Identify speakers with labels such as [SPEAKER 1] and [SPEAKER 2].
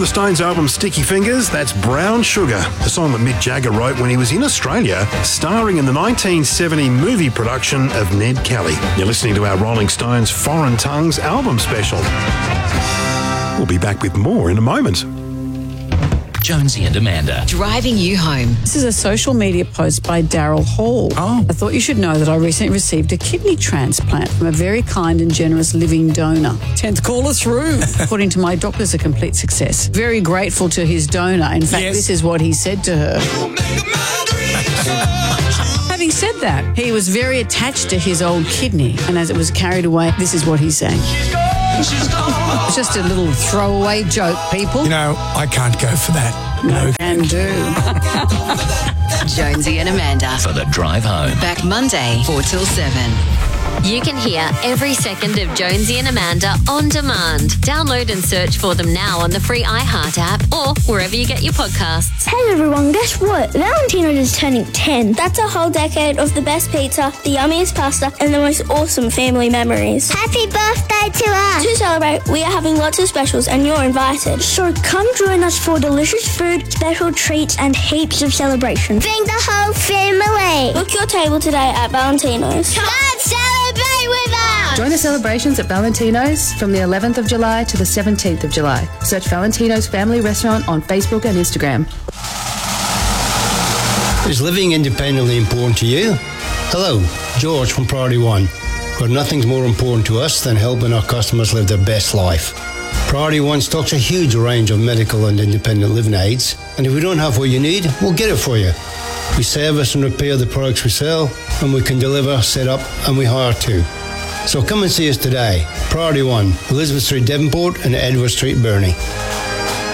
[SPEAKER 1] the Stones album Sticky Fingers, that's Brown Sugar, the song that Mick Jagger wrote when he was in Australia, starring in the 1970 movie production of Ned Kelly. You're listening to our Rolling Stones Foreign Tongues album special. We'll be back with more in a moment.
[SPEAKER 2] Jonesy and Amanda.
[SPEAKER 3] Driving you home.
[SPEAKER 4] This is a social media post by Daryl Hall.
[SPEAKER 2] Oh.
[SPEAKER 4] I thought you should know that I recently received a kidney transplant from a very kind and generous living donor. 10th caller through. According to my doctors, a complete success. Very grateful to his donor. In fact, This is what he said to her. Having said that, he was very attached to his old kidney, and as it was carried away, this is what he's saying. It's just a little throwaway joke, people.
[SPEAKER 5] You know, I can't go for that. No.
[SPEAKER 4] Can do.
[SPEAKER 3] Jonesy and Amanda.
[SPEAKER 2] For the drive home.
[SPEAKER 3] Back Monday, 4 till 7.
[SPEAKER 6] You can hear every second of Jonesy and Amanda on demand. Download and search for them now on the free iHeart app or wherever you get your podcasts.
[SPEAKER 7] Hey everyone, guess what? Valentino's is turning 10. That's a whole decade of the best pizza, the yummiest pasta, and the most awesome family memories. Happy birthday to us! To celebrate, we are having lots of specials and you're invited. So come join us for delicious food, special treats, and heaps of celebration. Bring the whole family! Book your table today at Valentino's. Come celebrate with us!
[SPEAKER 8] Join the celebrations at Valentino's from the 11th of July to the 17th of July. Search Valentino's Family Restaurant on Facebook and Instagram.
[SPEAKER 9] Is living independently important to you? Hello, George from Priority One, where nothing's more important to us than helping our customers live their best life. Priority One stocks a huge range of medical and independent living aids, and if we don't have what you need, we'll get it for you. We service and repair the products we sell, and we can deliver, set up, and we hire too. So come and see us today. Priority One, Elizabeth Street, Devonport, and Edward Street, Burnie.